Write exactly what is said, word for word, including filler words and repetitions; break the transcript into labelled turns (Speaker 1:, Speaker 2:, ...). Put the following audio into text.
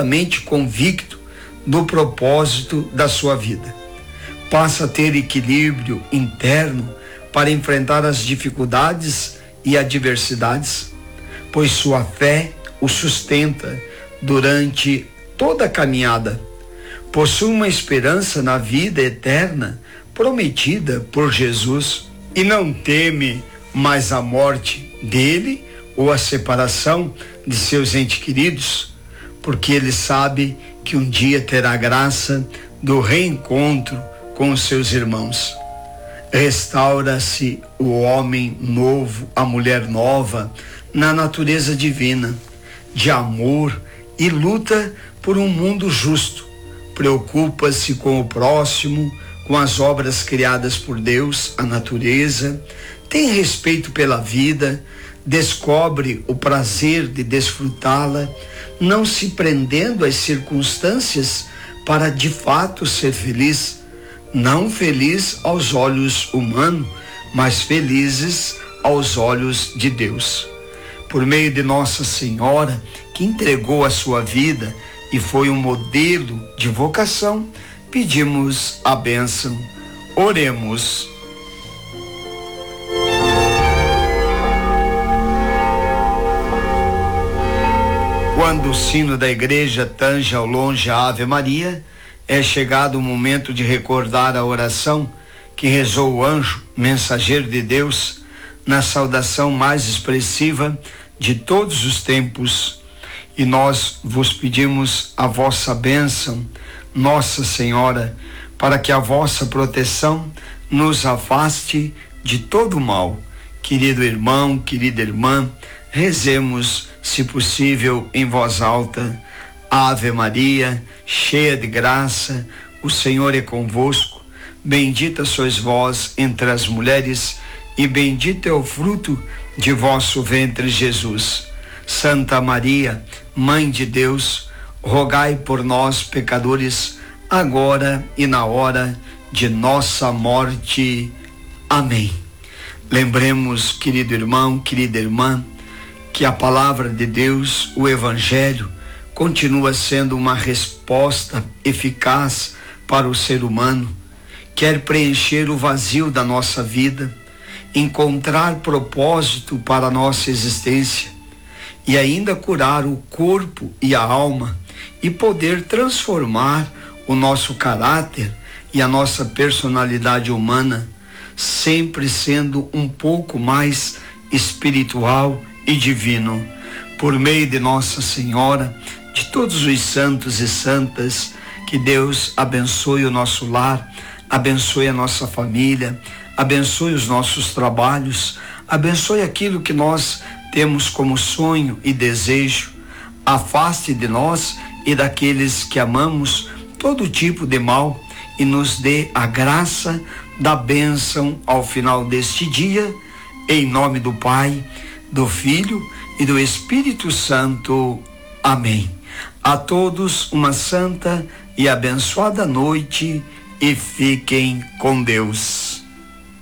Speaker 1: profundamente convicto do propósito da sua vida. Passa a ter equilíbrio interno para enfrentar as dificuldades e adversidades, pois sua fé o sustenta durante toda a caminhada. Possui uma esperança na vida eterna prometida por Jesus e não teme mais a morte dele ou a separação de seus entes queridos, porque ele sabe que um dia terá a graça do reencontro com os seus irmãos. Restaura-se o homem novo, a mulher nova, na natureza divina, de amor, e luta por um mundo justo. Preocupa-se com o próximo, com as obras criadas por Deus, a natureza, tem respeito pela vida, descobre o prazer de desfrutá-la, não se prendendo às circunstâncias para de fato ser feliz, não feliz aos olhos humanos, mas felizes aos olhos de Deus. Por meio de Nossa Senhora, que entregou a sua vida e foi um modelo de vocação, pedimos a bênção. Oremos. Quando o sino da igreja tange ao longe a Ave Maria, é chegado o momento de recordar a oração que rezou o anjo, mensageiro de Deus, na saudação mais expressiva de todos os tempos. E nós vos pedimos a vossa bênção, Nossa Senhora, para que a vossa proteção nos afaste de todo o mal. Querido irmão, querida irmã, rezemos, se possível, em voz alta. Ave Maria, cheia de graça, o Senhor é convosco. Bendita sois vós entre as mulheres, e bendito é o fruto de vosso ventre, Jesus. Santa Maria, Mãe de Deus, rogai por nós, pecadores, agora e na hora de nossa morte. Amém. Lembremos, querido irmão, querida irmã, que a palavra de Deus, o Evangelho, continua sendo uma resposta eficaz para o ser humano. Quer preencher o vazio da nossa vida, encontrar propósito para a nossa existência e ainda curar o corpo e a alma e poder transformar o nosso caráter e a nossa personalidade humana, sempre sendo um pouco mais espiritual e divino. Por meio de Nossa Senhora, de todos os santos e santas, que Deus abençoe o nosso lar, abençoe a nossa família, abençoe os nossos trabalhos, abençoe aquilo que nós temos como sonho e desejo, afaste de nós e daqueles que amamos todo tipo de mal e nos dê a graça da bênção ao final deste dia, em nome do Pai, do Filho e do Espírito Santo. Amém. A todos uma santa e abençoada noite e fiquem com Deus.